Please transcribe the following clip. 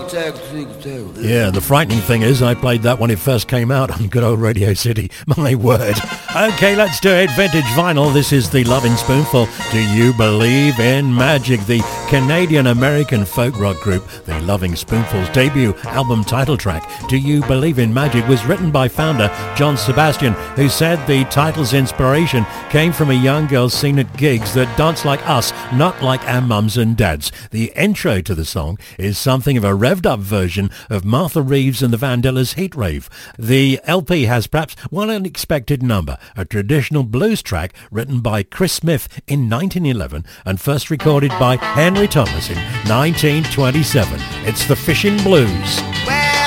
Yeah, the frightening thing is I played that when it first came out on good old Radio City. My word. Okay, let's do it. Vintage vinyl. This is the Loving Spoonful. Do you believe in magic? The Canadian-American folk rock group, the Loving Spoonful's debut album title track, Do You Believe in Magic, was written by founder John Sebastian, who said the title's inspiration came from a young girl seen at gigs that dance like us, not like our mums and dads. The intro to the song is something of a revved-up version of Martha Reeves and the Vandellas' Heat Rave. The LP has perhaps one unexpected number, a traditional blues track written by Chris Smith in 1911 and first recorded by Henry Thomas in 1927. It's the Fishing Blues.